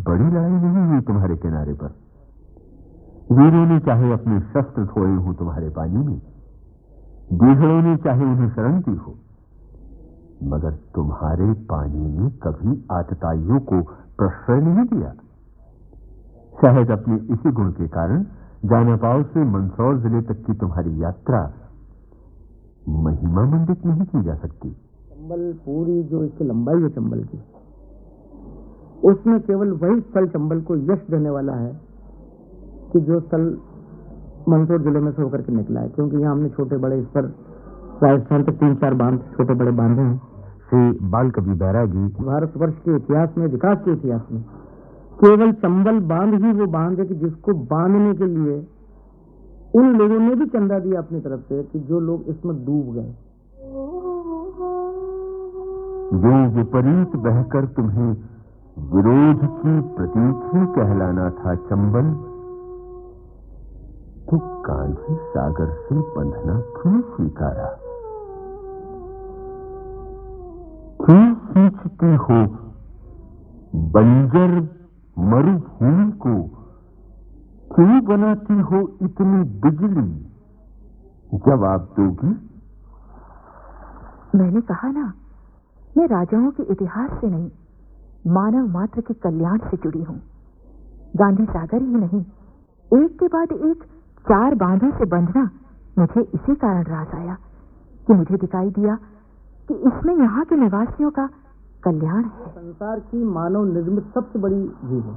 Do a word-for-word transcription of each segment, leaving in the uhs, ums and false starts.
बड़ी लड़ाई नहीं हुई तुम्हारे किनारे पर। वीरों ने चाहे अपने शस्त्र धोए हों तुम्हारे पानी में, बीहड़ों ने चाहे उन्हें शरण दी हो, मगर तुम्हारे पानी ने कभी आतताइयों को प्रश्रय नहीं दिया। शायद अपने इसी गुण के कारण जानापाव से मंदसौर जिले तक की तुम्हारी यात्रा महिमा मंडित नहीं की जा सकती। चंबल पूरी जो इसकी लंबाई है चंबल की, उसमें केवल वही स्थल चंबल को यश देने वाला है कि जो स्थल मंदसौर जिले में से होकर के निकला है, क्योंकि यहाँ हमने छोटे बड़े इस पर राजस्थान के तीन चार बांध छोटे बड़े बांधे हैं। श्री बाल कवि बैरागी, भारतवर्ष के इतिहास में, विकास के इतिहास में केवल चंबल बांध ही वो बांध है कि जिसको बांधने के लिए उन लोगों ने भी चंदा दिया अपनी तरफ से कि जो लोग इसमें डूब गए। जो विपरीत बहकर तुम्हें विरोध की प्रतीक ही कहलाना था चंबल, तो गांधी सागर से बंधना क्यों स्वीकारा? क्यों खींचती हो बंजर मरुभूमि को? क्यों बनाती हो इतनी बिजली? जवाब दोगी? मैंने कहा ना, मैं राजाओं के इतिहास से नहीं, मानव मात्र के कल्याण से जुड़ी हूं। गांधी सागर ही नहीं, एक के बाद एक चार बांधों से बंधना मुझे इसी कारण रास आया कि मुझे दिखाई दिया कि इसमें यहाँ के निवासियों का कल्याण है। संसार की मानव निर्मित सबसे बड़ी झील है।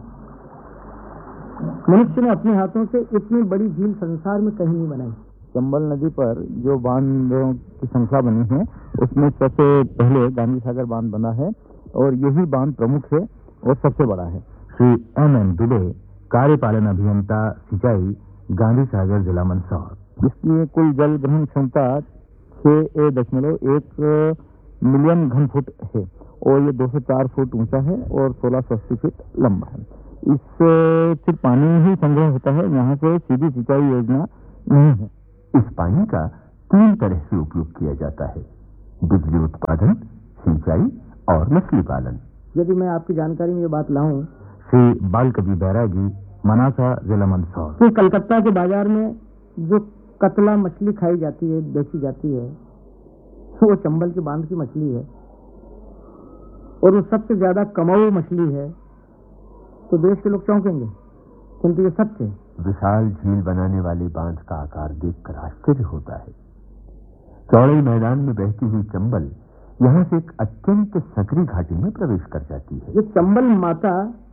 मनुष्य ने अपने हाथों से इतनी बड़ी झील संसार में कहीं नहीं बनाई। चंबल नदी पर जो बांधों की संख्या बनी है उसमें सबसे पहले गांधी सागर बांध बना है और यही बांध प्रमुख है और सबसे बड़ा है। श्री एम एन दुबे, कार्यपालन अभियंता सिंचाई, गांधी सागर जिला मंदसौर। इसकी कुल जल ग्रहण क्षमता छह दशमलव एक मिलियन घन फुट है और ये दो सौ चार फुट ऊंचा है और सोलह सौ अस्सी फीट लंबा है। इससे सिर्फ पानी ही संग्रह होता है, यहाँ से सीधी सिंचाई योजना नहीं है। इस पानी का तीन तरह से उपयोग किया जाता है: बिजली उत्पादन, सिंचाई और मछली पालन। यदि मैं आपकी जानकारी में ये बात लाऊं, श्री बाल कवि बैरागी, मनासा, जिला मंदसौर। तो कलकत्ता के बाजार में जो कतला मछली खाई जाती है, बेची जाती है, वो चंबल के बांध की मछली है और वो सबसे ज्यादा कमाऊ मछली है, तो देश के लोग चौंकेंगे, किंतु ये सच है। विशाल झील बनाने वाले बांध का आकार देखकर आश्चर्य होता है। चौड़े मैदान में बहती हुई चंबल यहाँ से एक अत्यंत सकरी घाटी में प्रवेश कर जाती है। ये चंबल माता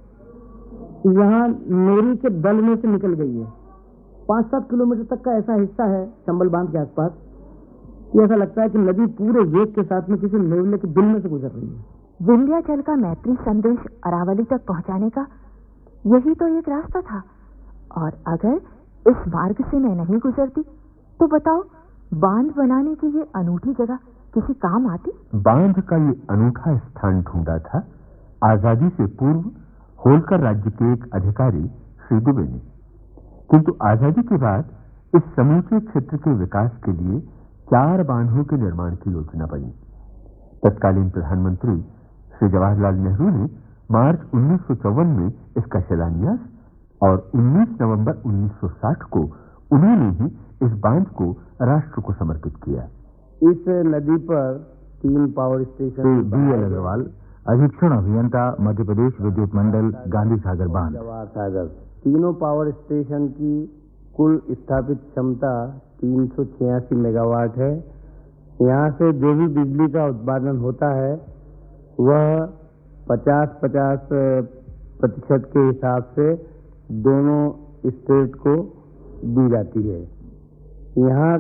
यहाँ नोरी के दल में से निकल गई है। पांच सात किलोमीटर तक का ऐसा हिस्सा है चंबल बांध के आसपास कि ऐसा लगता है कि नदी पूरे वेग के साथ में किसी नेवले के दिल में से गुजर रही है। विंध्याचल का मैत्री संदेश अरावली तक पहुंचाने का यही तो एक रास्ता था, और अगर इस मार्ग से मैं नहीं गुजरती तो बताओ, बांध बनाने की ये अनूठी जगह किसी काम आती? बांध का ये अनूठा स्थान ढूंढा था आजादी से पूर्व होलकर राज्य के एक अधिकारी श्री दुबे ने, किंतु आजादी के बाद इस समूचे क्षेत्र के विकास के लिए चार बांधों के निर्माण की योजना बनी। तत्कालीन प्रधानमंत्री श्री जवाहरलाल नेहरू ने मार्च उन्नीस सौ चौवन में इसका शिलान्यास और उन्नीस नवंबर उन्नीस सौ साठ को उन्होंने ही इस बांध को राष्ट्र को समर्पित किया। इस नदी पर तीन power station. B L Agarwal, अधीक्षण अभियंता, मध्य प्रदेश विद्युत मंडल, गांधी सागर बांध। जवाहर सागर तीनों पावर स्टेशन की कुल स्थापित क्षमता तीन सौ छियासी मेगावाट है। यहाँ से जो भी बिजली का उत्पादन होता है वह पचास पचास प्रतिशत के हिसाब से दोनों स्टेट को दी जाती है। यहाँ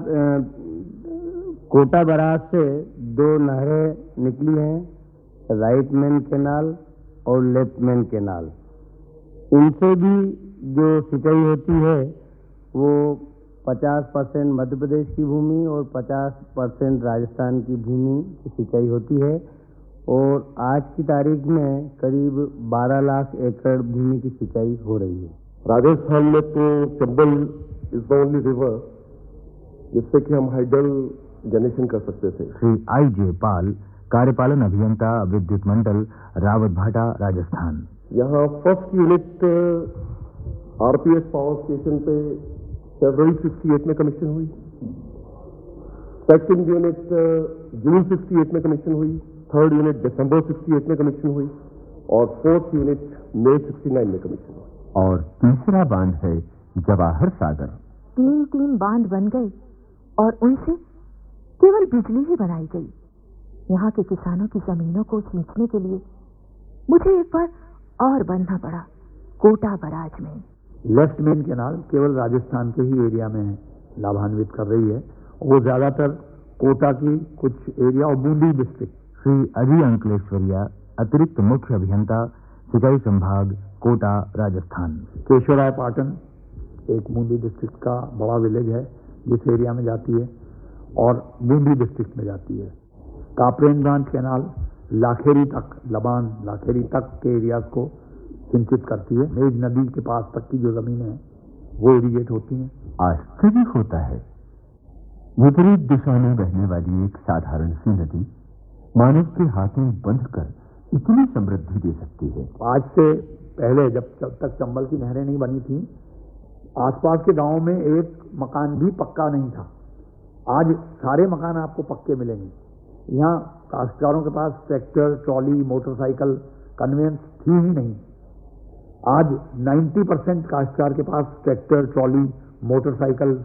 कोटा बराज से दो नहरें निकली हैं, राइट मैन कैनाल और लेफ्ट मैन कैनाल। इनसे भी जो सिंचाई होती है वो पचास परसेंट मध्य प्रदेश की भूमि और पचास परसेंट राजस्थान की भूमि की सिंचाई होती है, और आज की तारीख में करीब बारह लाख एकड़ भूमि की सिंचाई हो रही है। राजस्थान में तो Chambal is the only river जिससे कि हम हाइडल जनरेशन कर सकते थे। श्री आई जे पाल, कार्यपालन अभियंता, विद्युत मंडल, रावतभाटा, राजस्थान। यहाँ first unit RPS power station पे फरवरी सिक्सटी एट में कमीशन हुई, सेकंड यूनिट जून सिक्सटी एट में कमीशन हुई, थर्ड यूनिट दिसंबर सिक्सटी एट में कमीशन हुई और फोर्थ यूनिट मई सिक्सटी नाइन में कमीशन हुई। और तीसरा बांध है जवाहर सागर। तीन तीन बांध बन गए और उनसे केवल बिजली ही बनाई गई। यहाँ के किसानों की जमीनों को सींचने के लिए मुझे एक बार और बनना पड़ा कोटा बराज में। लेफ्ट मेन कैनाल केवल राजस्थान के ही एरिया में है, लाभान्वित कर रही है। वो ज्यादातर कोटा की कुछ एरिया और बूंदी डिस्ट्रिक्ट। श्री अजय अंकलेश्वरिया, अतिरिक्त मुख्य अभियंता सिंचाई संभाग, कोटा, राजस्थान। केशवराय पाटन एक बूंदी डिस्ट्रिक्ट का बड़ा विलेज है जिस एरिया में जाती है और बूंदी डिस्ट्रिक्ट में जाती है। कापरेन ब्रांच कैनाल लाखेरी तक, लबान लाखेरी तक के एरियाज को सिंचित करती है। मेज नदी के पास तक की जो जमीनें हैं वो इरीगेट होती हैं। आश्चर्य होता है, विपरीत दिशा में बहने वाली एक साधारण सी नदी मानव के हाथों बंधकर इतनी समृद्धि दे सकती है। आज से पहले जब जब तक चंबल की नहरें नहीं बनी थी, आसपास के गांवों में एक मकान भी पक्का नहीं था। आज सारे मकान आपको पक्के मिलेंगे। यहाँ काश्तकारों के पास ट्रैक्टर, ट्रॉली, मोटरसाइकिल, कन्वेंस थी ही नहीं। आज नब्बे परसेंट काश्तकार के पास ट्रैक्टर, ट्रॉली, मोटरसाइकिल।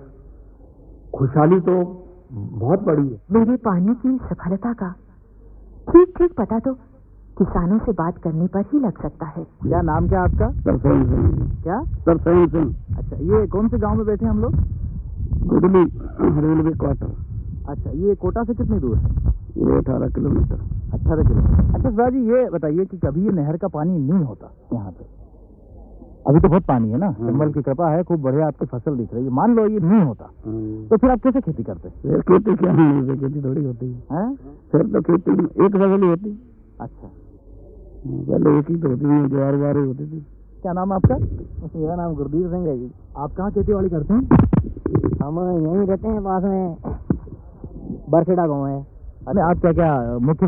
खुशहाली तो बहुत बड़ी है। मेरे पानी की सफलता का ठीक ठीक पता तो किसानों से बात करने पर ही लग सकता है। क्या नाम क्या आपका? सरसैन सिंह। क्या? सरसैन सिंह। अच्छा, ये कौन से गांव में बैठे हम लोग? Goodly railway quarter. अच्छा, ये कोटा से कितनी दूर है? ये अठारह किलोमीटर। अठारह किलोमीटर। अच्छा सर जी, ये बताइए कि कभी ये नहर का पानी नहीं होता यहाँ पे? अभी तो बहुत पानी है ना, चंबल की कृपा है, खूब बढ़िया आपकी फसल दिख रही है। मान लो ये नहीं होता तो फिर आप कैसे खेती करते? फिर खेती क्या नहीं, खेती थोड़ी होती है। फिर तो खेती एक फसल ही होती। अच्छा, पहले एक ही तो होती है, ज्वार वार ही होती थी। क्या नाम है आपका? मेरा नाम गुरदीप सिंह है जी। आप कहाँ खेती बाड़ी करते हैं? हम यहीं रहते हैं, पास में बरखेड़ा गाँव है। अरे आप क्या क्या मुख्य